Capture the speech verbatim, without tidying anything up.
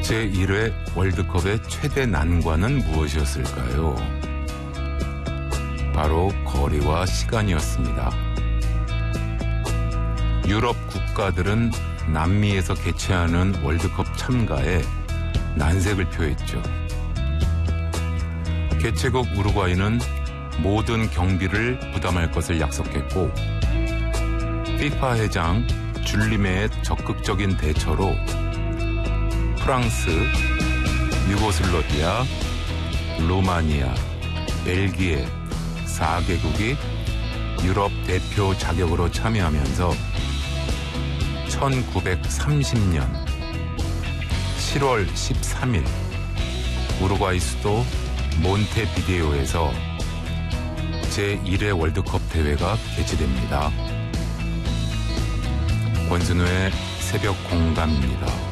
제일 회 월드컵의 최대 난관은 무엇이었을까요? 바로 거리와 시간이었습니다. 유럽 국가들은 남미에서 개최하는 월드컵 참가에 난색을 표했죠. 개최국 우루과이는 모든 경비를 부담할 것을 약속했고, 피파 회장 줄리메의 적극적인 대처로 프랑스, 유고슬라비아, 루마니아, 벨기에 사 개국이 유럽 대표 자격으로 참여하면서 천구백삼십 년 칠월 십삼일 우루과이 수도 몬테비데오에서 제일 회 월드컵 대회가 개최됩니다. 권순우의 새벽 공감입니다.